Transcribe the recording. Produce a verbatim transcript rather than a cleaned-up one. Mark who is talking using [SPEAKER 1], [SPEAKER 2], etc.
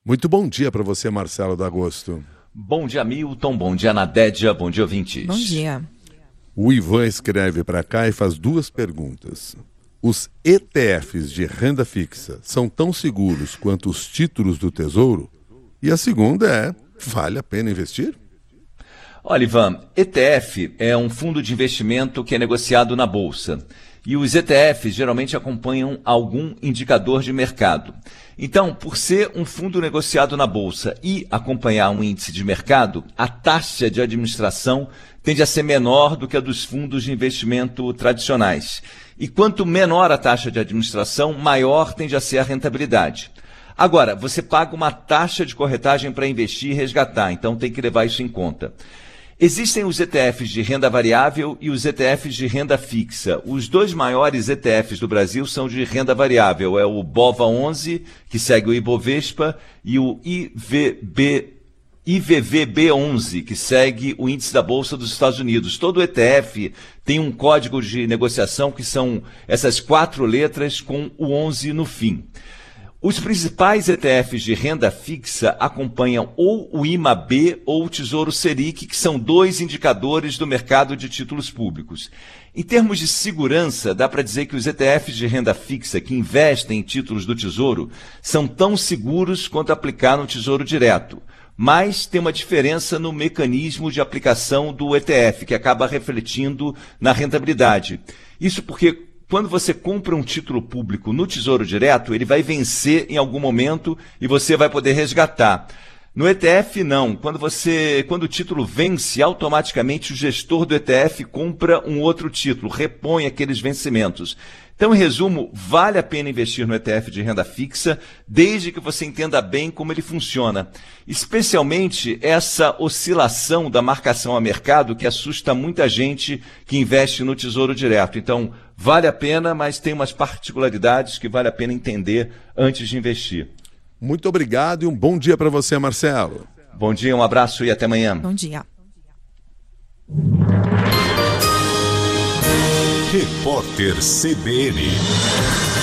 [SPEAKER 1] Muito bom dia para você, Marcelo D'Agosto.
[SPEAKER 2] Bom dia, Milton. Bom dia, Nadédia. Bom dia, ouvintes.
[SPEAKER 3] Bom dia.
[SPEAKER 1] O Ivan escreve para cá e faz duas perguntas. Os E T Fs de renda fixa são tão seguros quanto os títulos do Tesouro? E a segunda é, vale a pena investir?
[SPEAKER 2] Olha, Ivan, E T F é um fundo de investimento que é negociado na Bolsa. E os E T Fs geralmente acompanham algum indicador de mercado. Então, por ser um fundo negociado na Bolsa e acompanhar um índice de mercado, a taxa de administração tende a ser menor do que a dos fundos de investimento tradicionais. E quanto menor a taxa de administração, maior tende a ser a rentabilidade. Agora, você paga uma taxa de corretagem para investir e resgatar, então tem que levar isso em conta. Existem os E T Fs de renda variável e os E T Fs de renda fixa. Os dois maiores E T Fs do Brasil são de renda variável. É o BOVA onze, que segue o Ibovespa, e o I V B, I V V B onze, que segue o índice da Bolsa dos Estados Unidos. Todo E T F tem um código de negociação que são essas quatro letras com o onze no fim. Os principais E T Fs de renda fixa acompanham ou o I M A B ou o Tesouro Selic, que são dois indicadores do mercado de títulos públicos. Em termos de segurança, dá para dizer que os E T Fs de renda fixa que investem em títulos do Tesouro são tão seguros quanto aplicar no Tesouro Direto. Mas tem uma diferença no mecanismo de aplicação do E T F, que acaba refletindo na rentabilidade. Isso porque quando você compra um título público no Tesouro Direto, ele vai vencer em algum momento e você vai poder resgatar. No E T F, não. Quando, você, quando o título vence, automaticamente o gestor do E T F compra um outro título, repõe aqueles vencimentos. Então, em resumo, vale a pena investir no E T F de renda fixa, desde que você entenda bem como ele funciona. Especialmente essa oscilação da marcação a mercado que assusta muita gente que investe no Tesouro Direto. Então, vale a pena, mas tem umas particularidades que vale a pena entender antes de investir.
[SPEAKER 1] Muito obrigado e um bom dia para você, Marcelo.
[SPEAKER 2] Bom dia, um abraço e até amanhã.
[SPEAKER 3] Bom dia.
[SPEAKER 4] Repórter C B N.